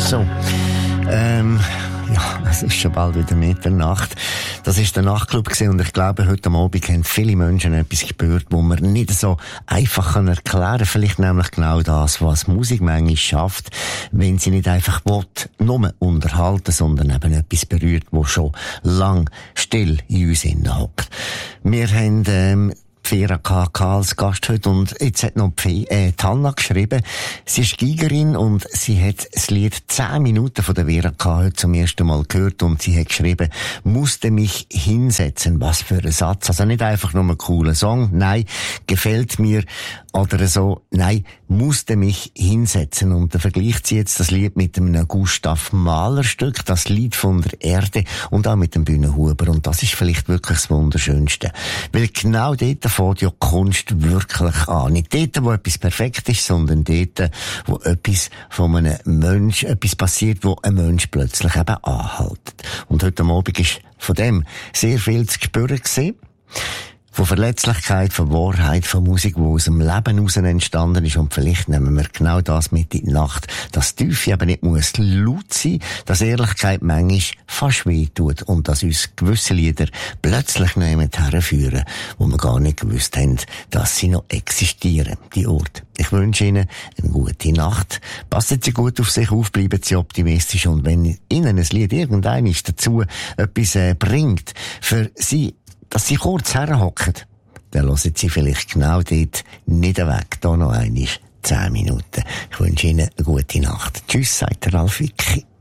So. Ja, es ist schon bald wieder Mitternacht. Das ist der Nachtclub gewesen und ich glaube, heute Abend haben viele Menschen etwas gespürt, wo man nicht so einfach erklären kann. Vielleicht nämlich genau das, was Musik manchmal schafft, wenn sie nicht einfach nur unterhalten, sondern eben etwas berührt, wo schon lang still in uns hockt. Wir haben Vera K. als Gast heute und jetzt hat noch Hanna geschrieben. Sie ist Geigerin und sie hat das Lied 10 Minuten von der Vera K. heute zum ersten Mal gehört und sie hat geschrieben, musste mich hinsetzen. Was für ein Satz. Also nicht einfach nur ein cooler Song, nein, gefällt mir oder so, nein, musste mich hinsetzen. Und da vergleicht sie jetzt das Lied mit einem Gustav Mahler Stück, das Lied von der Erde und auch mit dem Bühnenhuber. Und das ist vielleicht wirklich das Wunderschönste. Weil genau dort fängt ja Kunst wirklich an. Nicht dort, wo etwas perfekt ist, sondern dort, wo etwas von einem Mensch, etwas passiert, wo ein Mensch plötzlich eben anhält. Und heute Abend ist von dem sehr viel zu spüren gewesen. Von Verletzlichkeit, von Wahrheit, von Musik, die aus dem Leben heraus entstanden ist. Und vielleicht nehmen wir genau das mit in die Nacht. Dass Tiefe eben nicht muss laut sein, dass Ehrlichkeit manchmal fast weh tut und dass uns gewisse Lieder plötzlich noch jemand herführen, wo wir gar nicht gewusst haben, dass sie noch existieren, die Orte. Ich wünsche Ihnen eine gute Nacht. Passen Sie gut auf sich auf, bleiben Sie optimistisch und wenn Ihnen ein Lied irgendeines dazu etwas bringt, für Sie, dass sie kurz herhocken, dann hören Sie vielleicht genau dort nicht weg. Da noch einmal 10 Minuten. Ich wünsche Ihnen eine gute Nacht. Tschüss, sagt der Ralf Wicki.